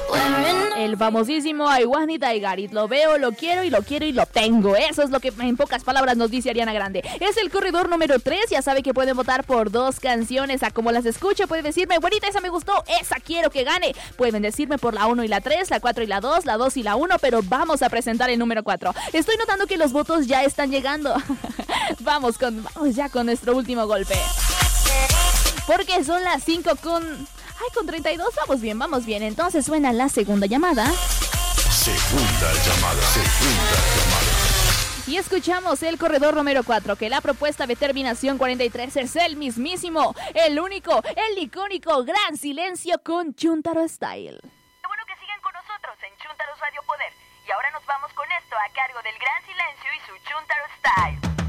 El famosísimo I want it, I got it. Lo veo, lo quiero y lo tengo. Eso es lo que en pocas palabras nos dice Ariana Grande. Es el corredor número 3. Ya sabe que pueden votar por 2 canciones. A como las escuche, pueden decirme, güerita, esa me gustó, esa quiero que gane. Pueden decirme por la 1 y la 3, la 4 y la 2, la 2 y la 1, pero vamos a presentar el número 4. Estoy notando que los votos ya están llegando. Vamos ya con nuestro último golpe. Porque son las 5 con 32. Vamos bien. Entonces suena la segunda llamada. Segunda llamada. Y escuchamos el corredor número 4, que la propuesta de terminación 43 es el mismísimo, el único, el icónico Gran Silencio con Chuntaro Style. Qué bueno que sigan con nosotros en Chuntaros Radio Poder. Y ahora nos vamos con esto a cargo del Gran Silencio y su Chuntaro Style.